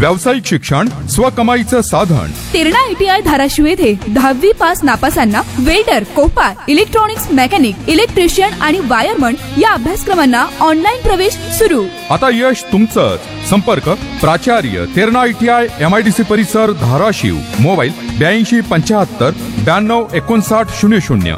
व्यावसायिक शिक्षण स्वकमाईचं साधन. तेरणा ITI धाराशिव येथे 10वी pass नापासांना welder, Kopar, electronics mechanic, electrician आणि वायरमन या अभ्यासक्रमांना ऑनलाईन प्रवेश सुरू. आता यश तुमचंच. संपर्क प्राचार्य तेरणा ITI MIDC परिसर धाराशिव. मोबाईल 82 75 92 59 00.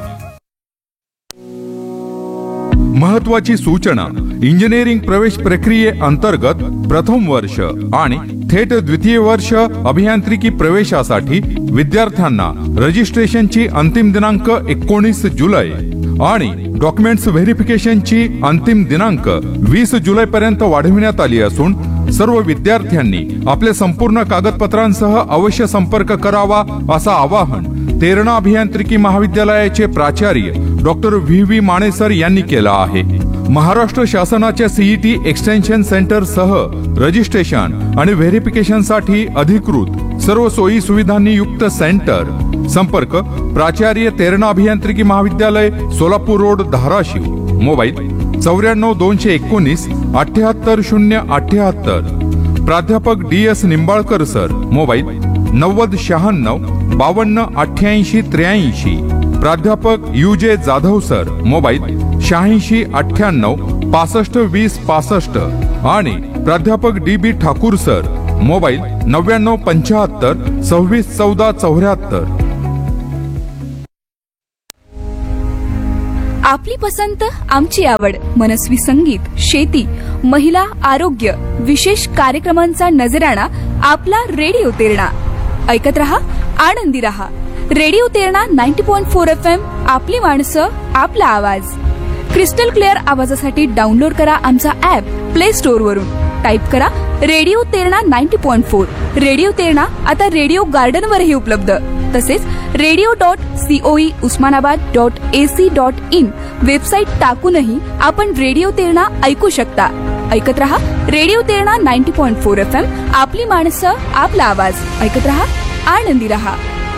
महत्वाची सूचना. इंजिनिअरिंग प्रवेश प्रक्रियेअंतर्गत प्रथम वर्ष आणि थेट द्वितीय वर्ष अभियांत्रिकी प्रवेशासाठी विद्यार्थ्यांना रजिस्ट्रेशनची अंतिम दिनांक 19 जुलै आणि डॉक्युमेंट्स व्हेरिफिकेशनची अंतिम दिनांक 20 जुलै पर्यंत वाढविण्यात आली असून सर्व विद्यार्थ्यांनी आपले संपूर्ण कागदपत्रांसह अवश्य संपर्क करावा असं आवाहन तेरणा अभियांत्रिकी महाविद्यालयाचे प्राचार्य डॉक्टर VV माने सर यांनी केलं आहे. महाराष्ट्र शासनाच्या CET एक्सटेन्शन सेंटर सह रजिस्ट्रेशन आणि व्हेरिफिकेशनसाठी अधिकृत सर्व सोयी सुविधांनी युक्त सेंटर. संपर्क प्राचार्य तेरणा अभियांत्रिकी महाविद्यालय, सोलापूर रोड, धाराशिव. मोबाईल 94 219 78 078. प्राध्यापक DS निंबाळकर सर. मोबाईल 90 96 52 88 83. प्राध्यापक UJ जाधव सर. मोबाईल 86 98 65 20 65. आणि प्राध्यापक DB ठाकूर सर. मोबाईल 99 75 26 14 74. आपली पसंत, आमची आवड. मनस्वी संगीत, शेती, महिला, आरोग्य, विशेष कार्यक्रमांचा नजराणा आपला रेडिओ तेरणा. ऐकत रहा, आनंदी रहा. Radio Terna 90.4 FM. आपली माणसं, आपला आवाज. क्रिस्टल क्लिअर आवाजासाठी डाउनलोड करा आमचा ऍप प्ले स्टोअर वरून. टाईप करा रेडिओ तेरणा 90.4. रेडिओ तेरणा आता रेडिओ गार्डन वरही उपलब्ध. तसेच radio.coe usmanabad.ac.in वेबसाईट टाकूनही आपण रेडिओ तेरणा ऐकू शकता. ऐकत रहा रेडिओ तेरणा 90.4 FM. आपली माणसं, आपला आवाज. ऐकत रहा, आनंदी रहा.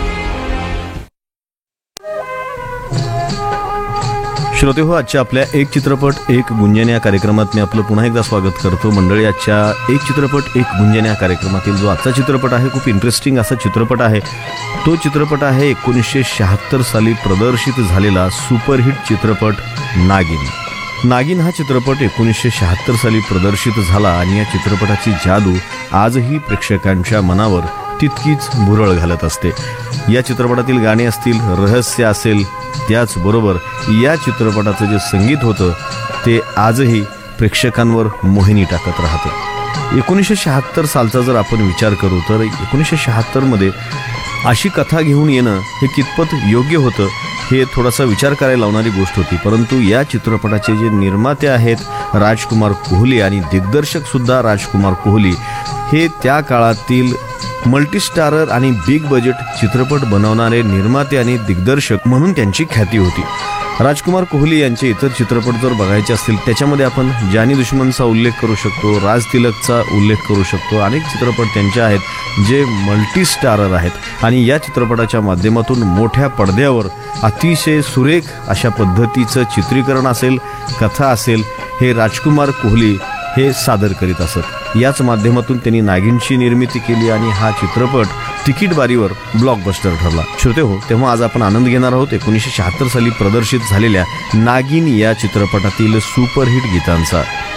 श्रोते हो, आजच्या आपल्या एक चित्रपट एक गुंजन या कार्यक्रमात मी आपलं पुन्हा एकदा स्वागत करतो. मंडळी, आजच्या एक चित्रपट एक गुंजन या कार्यक्रमातील जो आजचा चित्रपट आहे, खूप इंटरेस्टिंग असा चित्रपट आहे. तो चित्रपट आहे 1976 साली प्रदर्शित झालेला सुपरहिट चित्रपट नागिन. नागिन हा चित्रपट 1976 साली प्रदर्शित झाला आणि या चित्रपटाची जादू आजही प्रेक्षकांच्या मनावर तितकीच भुरळ घालत असते. या चित्रपटातील गाणी असतील, रहस्य असेल, त्याचबरोबर या चित्रपटाचं जे संगीत होतं ते आजही प्रेक्षकांवर मोहिनी टाकत राहतं. 1976 सालचा जर आपण विचार करू तर 1976 अशी कथा घेऊन येणं हे कितपत योग्य होतं हे थोडासा विचार करायला लावणारी गोष्ट होती. परंतु या चित्रपटाचे जे निर्माते आहेत राजकुमार कोहली आणि दिग्दर्शक सुद्धा राजकुमार कोहली, हे त्या काळातील मल्टीस्टारर आणि बिग बजेट चित्रपट बनवणारे निर्माते आणि दिग्दर्शक म्हणून त्यांची ख्याती होती. राजकुमार कोहली यांचे इतर चित्रपट जर बघायचे असतील त्याच्यामध्ये आपण जानी दुश्मनचा उल्लेख करू शकतो, राज तिलकचा उल्लेख करू शकतो. अनेक चित्रपट त्यांचे आहेत जे मल्टीस्टारर आहेत आणि या चित्रपटाच्या माध्यमातून मोठ्या पडद्यावर अतिशय सुरेख अशा पद्धतीचं चित्रीकरण असेल, कथा असेल, हे राजकुमार कोहली हे सादर करीत असत. याच माध्यमातून त्यांनी नागिनची निर्मिती केली आणि हा चित्रपट तिकीट बारीवर ब्लॉकबस्टर ठरला. श्रोते हो, तेव्हा आज आपण आनंद घेणार आहोत 1976 साली प्रदर्शित झालेल्या नागिन या चित्रपटातील सुपरहिट गीतांचा.